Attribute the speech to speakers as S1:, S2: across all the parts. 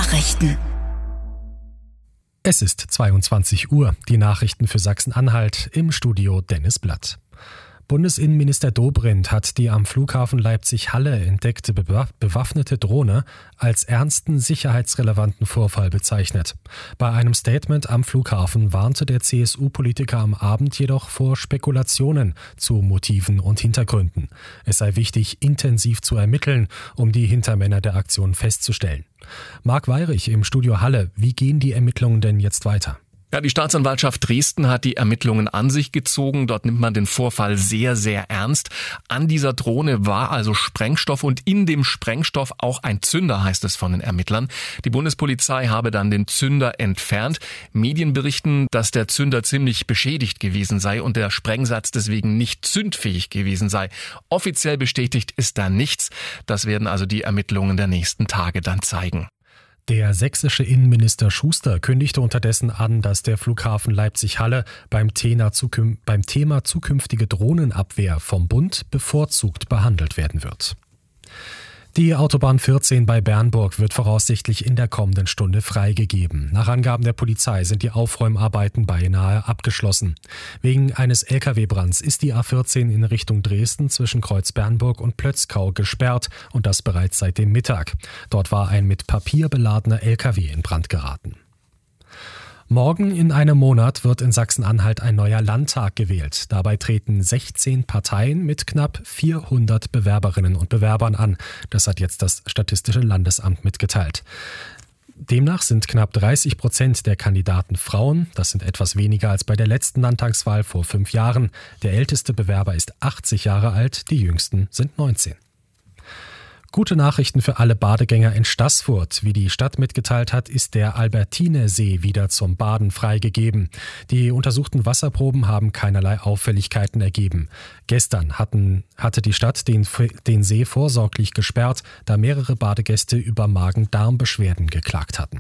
S1: Nachrichten.
S2: Es ist 22 Uhr. Die Nachrichten für Sachsen-Anhalt, im Studio Dennis Blatt. Bundesinnenminister Dobrindt hat die am Flughafen Leipzig-Halle entdeckte bewaffnete Drohne als ernsten sicherheitsrelevanten Vorfall bezeichnet. Bei einem Statement am Flughafen warnte der CSU-Politiker am Abend jedoch vor Spekulationen zu Motiven und Hintergründen. Es sei wichtig, intensiv zu ermitteln, um die Hintermänner der Aktion festzustellen. Marc Weyrich im Studio Halle. Wie gehen die Ermittlungen denn jetzt weiter?
S3: Ja, die Staatsanwaltschaft Dresden hat die Ermittlungen an sich gezogen. Dort nimmt man den Vorfall sehr, sehr ernst. An dieser Drohne war also Sprengstoff und in dem Sprengstoff auch ein Zünder, heißt es von den Ermittlern. Die Bundespolizei habe dann den Zünder entfernt. Medien berichten, dass der Zünder ziemlich beschädigt gewesen sei und der Sprengsatz deswegen nicht zündfähig gewesen sei. Offiziell bestätigt ist da nichts. Das werden also die Ermittlungen der nächsten Tage dann zeigen.
S2: Der sächsische Innenminister Schuster kündigte unterdessen an, dass der Flughafen Leipzig-Halle beim Thema zukünftige Drohnenabwehr vom Bund bevorzugt behandelt werden wird. Die Autobahn 14 bei Bernburg wird voraussichtlich in der kommenden Stunde freigegeben. Nach Angaben der Polizei sind die Aufräumarbeiten beinahe abgeschlossen. Wegen eines Lkw-Brands ist die A14 in Richtung Dresden zwischen Kreuz Bernburg und Plötzkau gesperrt und das bereits seit dem Mittag. Dort war ein mit Papier beladener Lkw in Brand geraten. Morgen in einem Monat wird in Sachsen-Anhalt ein neuer Landtag gewählt. Dabei treten 16 Parteien mit knapp 400 Bewerberinnen und Bewerbern an. Das hat jetzt das Statistische Landesamt mitgeteilt. Demnach sind knapp 30% der Kandidaten Frauen. Das sind etwas weniger als bei der letzten Landtagswahl vor 5 Jahren. Der älteste Bewerber ist 80 Jahre alt, die jüngsten sind 19. Gute Nachrichten für alle Badegänger in Staßfurt. Wie die Stadt mitgeteilt hat, ist der Albertinersee wieder zum Baden freigegeben. Die untersuchten Wasserproben haben keinerlei Auffälligkeiten ergeben. Gestern hatte die Stadt den See vorsorglich gesperrt, da mehrere Badegäste über Magen-Darm-Beschwerden geklagt hatten.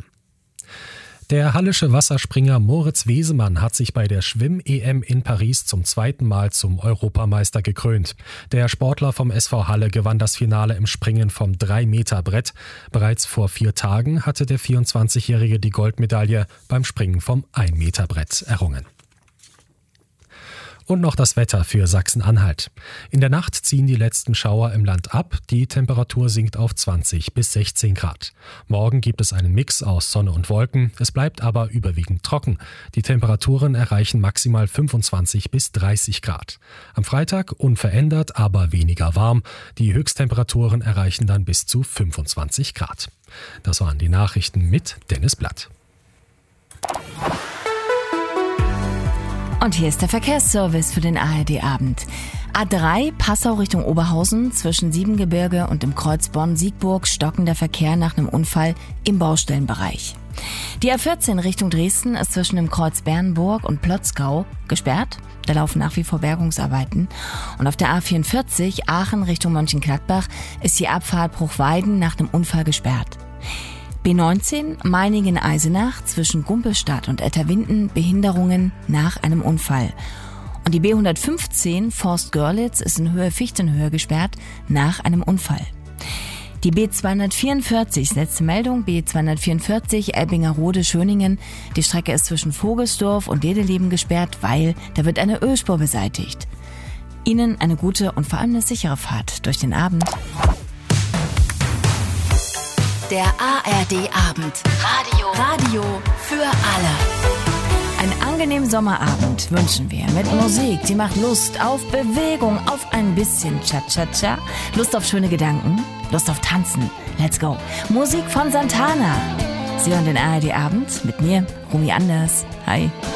S2: Der hallische Wasserspringer Moritz Wesemann hat sich bei der Schwimm-EM in Paris zum 2. Mal zum Europameister gekrönt. Der Sportler vom SV Halle gewann das Finale im Springen vom 3-Meter-Brett. Bereits vor 4 Tagen hatte der 24-Jährige die Goldmedaille beim Springen vom 1-Meter-Brett errungen. Und noch das Wetter für Sachsen-Anhalt. In der Nacht ziehen die letzten Schauer im Land ab. Die Temperatur sinkt auf 20 bis 16 Grad. Morgen gibt es einen Mix aus Sonne und Wolken. Es bleibt aber überwiegend trocken. Die Temperaturen erreichen maximal 25 bis 30 Grad. Am Freitag unverändert, aber weniger warm. Die Höchsttemperaturen erreichen dann bis zu 25 Grad. Das waren die Nachrichten mit Dennis Blatt.
S1: Und hier ist der Verkehrsservice für den ARD-Abend. A3 Passau Richtung Oberhausen zwischen Siebengebirge und dem Kreuz Bonn-Siegburg stockender Verkehr nach einem Unfall im Baustellenbereich. Die A14 Richtung Dresden ist zwischen dem Kreuz Bernburg und Plötzkau gesperrt. Da laufen nach wie vor Bergungsarbeiten. Und auf der A44 Aachen Richtung Mönchengladbach ist die Abfahrt Bruchweiden nach einem Unfall gesperrt. B19 Meiningen-Eisenach zwischen Gumpelstadt und Etterwinden Behinderungen nach einem Unfall. Und die B115 Forst-Görlitz ist in Höhe Fichtenhöhe gesperrt nach einem Unfall. Die B244, letzte Meldung, B244 Elbingerode-Schöningen. Die Strecke ist zwischen Vogelsdorf und Dedeleben gesperrt, weil da wird eine Ölspur beseitigt. Ihnen eine gute und vor allem eine sichere Fahrt durch den Abend.
S4: Der ARD-Abend. Radio für alle.
S1: Einen angenehmen Sommerabend wünschen wir mit Musik, die macht Lust auf Bewegung, auf ein bisschen Cha-Cha-Cha, Lust auf schöne Gedanken, Lust auf Tanzen. Let's go. Musik von Santana. Sie hören den ARD-Abend mit mir, Romy Anders. Hi.